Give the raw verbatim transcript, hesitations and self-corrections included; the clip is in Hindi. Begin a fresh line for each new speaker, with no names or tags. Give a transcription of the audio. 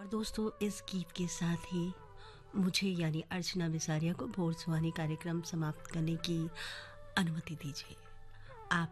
और दोस्तों इस गीत के साथ ही मुझे यानी अर्चना विसारिया को भोर सुहानी कार्यक्रम समाप्त करने की अनुमति दीजिए।